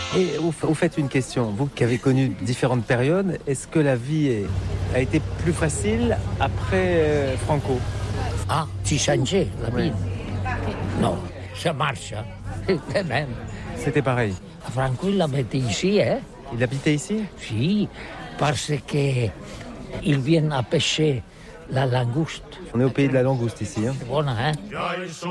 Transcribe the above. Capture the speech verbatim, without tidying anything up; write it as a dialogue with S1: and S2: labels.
S1: Et vous, vous faites une question, vous qui avez connu différentes périodes, est-ce que la vie est, a été plus facile après euh, Franco?
S2: Ah, tu changé la vie? Non, ça marche, hein. De même.
S1: C'était pareil.
S2: Franco, il habitait ici, hein?
S1: Il habitait ici?
S2: Si, parce que ils viennent à pêcher la langouste.
S1: On est au pays de la langouste ici. Hein.
S2: Bon, hein?